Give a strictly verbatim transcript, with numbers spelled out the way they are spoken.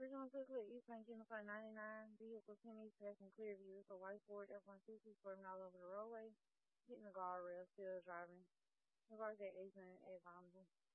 Original Circle, East nineteen five ninety-nine. Vehicle Timmy passing clear view. So white Ford F one sixty swerving all over the roadway. Hitting the guardrail, still driving. The cars at eighteen at Vonable.